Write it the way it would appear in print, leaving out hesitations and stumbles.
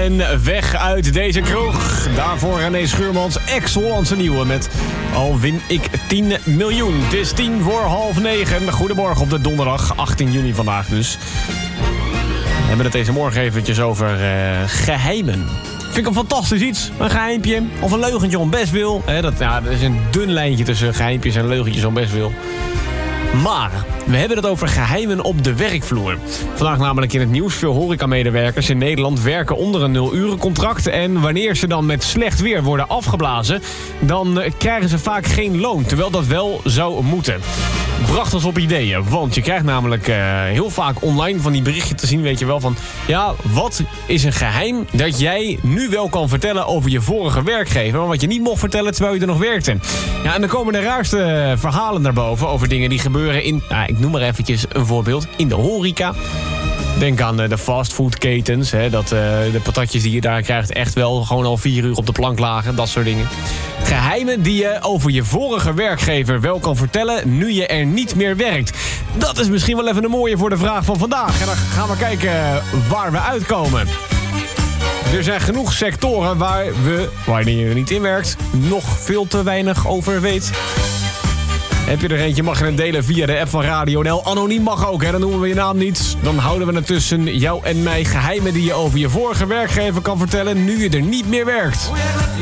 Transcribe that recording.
en weg uit deze kroeg. Daarvoor René Schuurmans, ex-Hollandse nieuwe met Al win ik 10 miljoen. Het is 9:10. Goedemorgen op de donderdag, 18 juni vandaag dus. We hebben het deze morgen eventjes over geheimen. Vind ik een fantastisch iets. Een geheimpje of een leugentje om best wil. Dat is een dun lijntje tussen geheimpjes en leugentjes om best wil. Maar we hebben het over geheimen op de werkvloer. Vandaag namelijk in het nieuws. Veel horecamedewerkers in Nederland werken onder een 0-urencontract. En wanneer ze dan met slecht weer worden afgeblazen, dan krijgen ze vaak geen loon. Terwijl dat wel zou moeten. Bracht ons op ideeën. Want je krijgt namelijk heel vaak online van die berichtje te zien, weet je wel, van ja, wat is een geheim dat jij nu wel kan vertellen over je vorige werkgever, maar wat je niet mocht vertellen terwijl je er nog werkte. Ja, en dan komen de raarste verhalen naar boven over dingen die gebeuren in, ik noem maar eventjes een voorbeeld, in de horeca. Denk aan de fastfoodketens, dat de patatjes die je daar krijgt echt wel gewoon al 4 uur op de plank lagen, dat soort dingen. Geheimen die je over je vorige werkgever wel kan vertellen nu je er niet meer werkt. Dat is misschien wel even een mooie voor de vraag van vandaag. En dan gaan we kijken waar we uitkomen. Er zijn genoeg sectoren waar je er niet in werkt, nog veel te weinig over weet. Heb je er eentje, mag je het delen via de app van Radio NL. Anoniem mag ook, dan noemen we je naam niet. Dan houden we het tussen jou en mij. Geheimen die je over je vorige werkgever kan vertellen nu je er niet meer werkt.